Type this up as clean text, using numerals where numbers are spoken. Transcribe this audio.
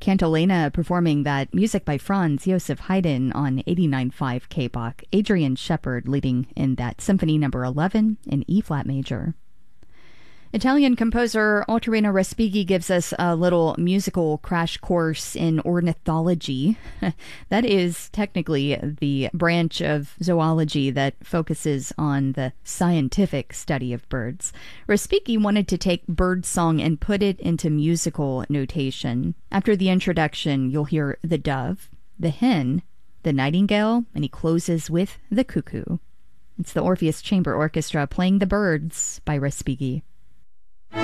Cantilena performing that music by Franz Josef Haydn on 89.5 K-Bach. Adrian Shepard leading in that Symphony Number 11 in E-flat major. Italian composer Ottorino Respighi gives us a little musical crash course in ornithology. That is technically the branch of zoology that focuses on the scientific study of birds. Respighi wanted to take bird song and put it into musical notation. After the introduction, you'll hear the dove, the hen, the nightingale, and he closes with the cuckoo. It's the Orpheus Chamber Orchestra playing The Birds by Respighi.